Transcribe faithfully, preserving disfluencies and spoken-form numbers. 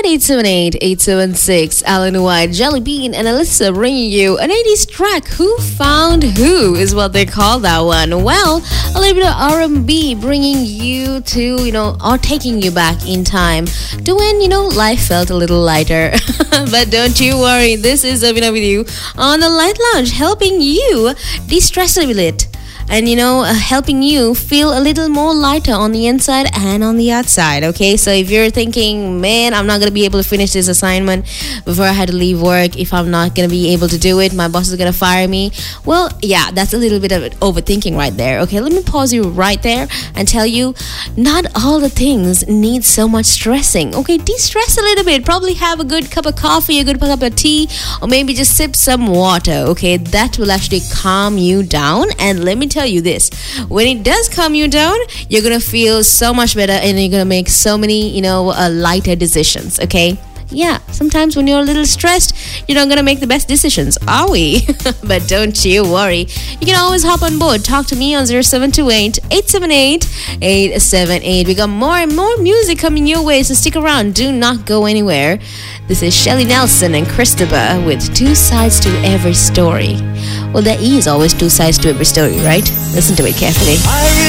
eight seven eight, eight seven six. Alan White, Jelly Bean, and Alyssa bringing you an eighties track. Who Found Who is what they call that one. Well, a little bit of R and B bringing you to, you know, or taking you back in time to when, you know, life felt a little lighter. But don't you worry, this is Avina with you on the Light Lounge, helping you de-stress a little bit. And, you know, uh, helping you feel a little more lighter on the inside and on the outside, okay? So if you're thinking, man, I'm not going to be able to finish this assignment before I had to leave work, if I'm not going to be able to do it, my boss is going to fire me. Well, yeah, that's a little bit of overthinking right there, okay? Let me pause you right there and tell you, not all the things need so much stressing, okay? De-stress a little bit. Probably have a good cup of coffee, a good cup of tea, or maybe just sip some water, okay? That will actually calm you down. And let me tell you this, when it does calm you down, you're gonna feel so much better and you're gonna make so many, you know, uh, lighter decisions, okay? Yeah, sometimes when you're a little stressed, you're not gonna make the best decisions, are we? But don't you worry, you can always hop on board. Talk to me on zero seven two eight, eight seven eight, eight seven eight. We got more and more music coming your way, so stick around, do not go anywhere. This is Shelly Nelson and Christopher with Two Sides to Every Story. Well, there is always two sides to every story, right? Listen to it carefully.